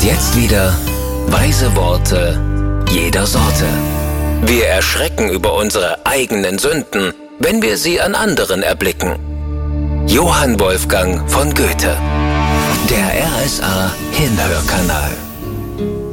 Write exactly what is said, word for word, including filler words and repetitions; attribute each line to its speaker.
Speaker 1: Und jetzt wieder weise Worte jeder Sorte. Wir erschrecken über unsere eigenen Sünden, wenn wir sie an anderen erblicken. Johann Wolfgang von Goethe. Der R S A Hinhörkanal.